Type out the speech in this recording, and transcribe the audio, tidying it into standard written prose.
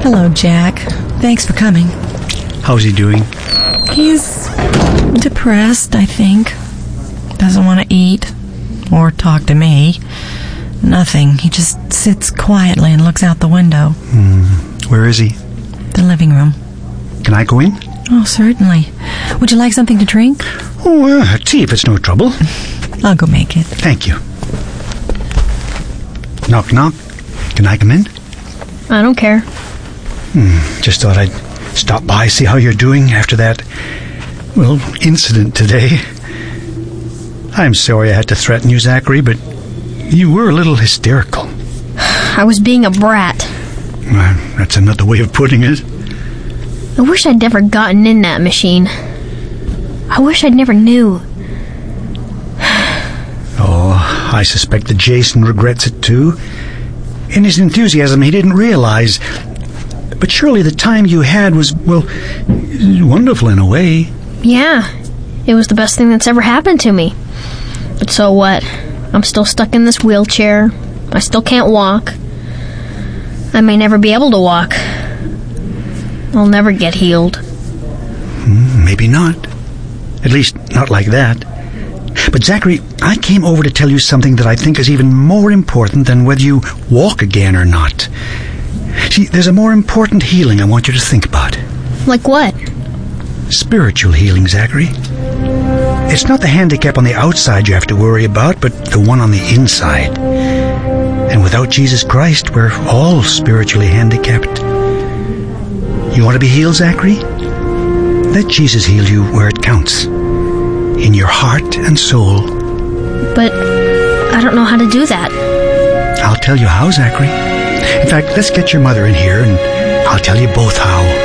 Hello, Jack. Thanks for coming. How's he doing? He's depressed, I think. Doesn't want to eat or talk to me. Nothing. He just sits quietly and looks out the window. Where is he? The living room. Can I go in? Oh, certainly. Would you like something to drink? Oh, tea if it's no trouble. I'll go make it. Thank you. Knock, knock. Can I come in? I don't care. Just thought I'd stop by, see how you're doing after that, incident today. I'm sorry I had to threaten you, Zachary, but you were a little hysterical. I was being a brat. That's another way of putting it. I wish I'd never gotten in that machine. I wish I'd never knew. Oh, I suspect that Jason regrets it too. In his enthusiasm, he didn't realize. But surely the time you had was, wonderful in a way. Yeah, it was the best thing that's ever happened to me. But so what? I'm still stuck in this wheelchair. I still can't walk. I may never be able to walk. I'll never get healed. Maybe not. At least, not like that. But Zachary, I came over to tell you something that I think is even more important than whether you walk again or not. See, there's a more important healing I want you to think about. Like what? Spiritual healing, Zachary. It's not the handicap on the outside you have to worry about, but the one on the inside. And without Jesus Christ, we're all spiritually handicapped. You want to be healed, Zachary? Let Jesus heal you where it counts. In your heart and soul. But I don't know how to do that. I'll tell you how, Zachary. In fact, let's get your mother in here and I'll tell you both how.